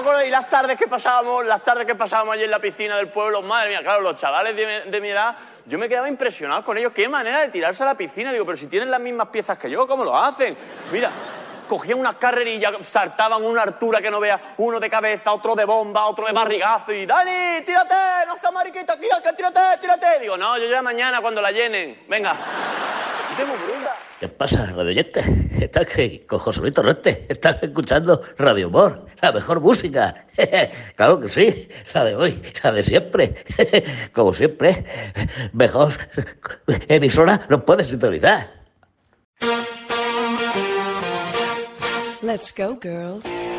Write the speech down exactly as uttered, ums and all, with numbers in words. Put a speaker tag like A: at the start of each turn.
A: Y las tardes que pasábamos, las tardes que pasábamos allí en la piscina del pueblo, madre mía, claro, los chavales de, de mi edad, yo me quedaba impresionado con ellos. Qué manera de tirarse a la piscina. Digo, pero si tienen las mismas piezas que yo, ¿cómo lo hacen? Mira, cogían unas carrerillas, saltaban una altura que no veas, uno de cabeza, otro de bomba, otro de barrigazo, y Dani, tírate, no seas mariquita, aquí, que tírate, tírate. Digo, no, yo ya mañana cuando la llenen, venga. Tengo brunda.
B: ¿Qué pasa, radioyente? ¿Estás que con José Luis Torrente? ¿Estás escuchando Radio Humor? La mejor música. Claro que sí, la de hoy, la de siempre. Como siempre, mejor emisora no puedes sintonizar.
C: Let's go, girls.